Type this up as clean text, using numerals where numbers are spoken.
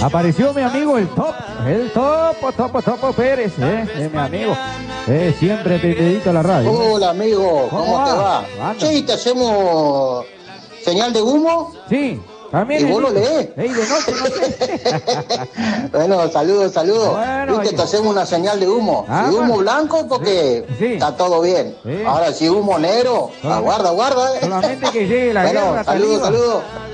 Apareció mi amigo el Topo Pérez, es mi amigo. Siempre pepedito a la radio. Hola amigo, ¿cómo te va? Anda. Che, ¿te hacemos señal de humo? Sí, también. ¿Y vos lo lees? De noche, no sé. Bueno, saludos. Bueno, Viste, oye. te hacemos una señal de humo. Ah, Si humo bueno. blanco, porque Sí. está todo bien. Sí. Ahora, si humo negro, Solamente- aguarda. Solamente que llegue la Bueno, guerra, saludos.